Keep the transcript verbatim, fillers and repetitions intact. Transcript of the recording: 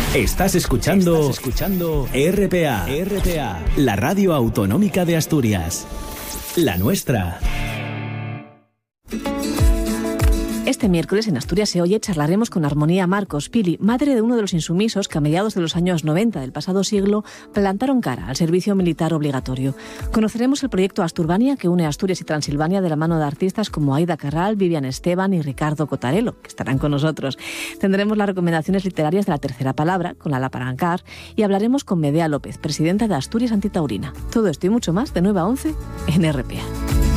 Estás escuchando, Estás escuchando R P A, R P A, la radio autonómica de Asturias. La nuestra. Este miércoles en Asturias se oye charlaremos con Armonía Marcos Pili, madre de uno de los insumisos que a mediados de los años noventa del pasado siglo plantaron cara al servicio militar obligatorio. Conoceremos el proyecto Asturbania que une Asturias y Transilvania de la mano de artistas como Aida Carral, Vivian Esteban y Ricardo Cotarelo, que estarán con nosotros. Tendremos las recomendaciones literarias de la tercera palabra con Lala Parancar y hablaremos con Medea López, presidenta de Asturias Antitaurina. Todo esto y mucho más de nueve a once en R P A.